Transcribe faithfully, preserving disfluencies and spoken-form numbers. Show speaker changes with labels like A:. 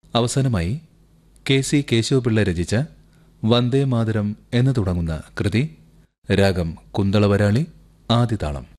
A: അവസാനമായി K C Kesava Pillai രചിച്ച വന്ദേ മാതരം എന്ന് തുടങ്ങുന്ന കൃതി, രാഗം കുന്തളവരാളി, ആദിതാളം.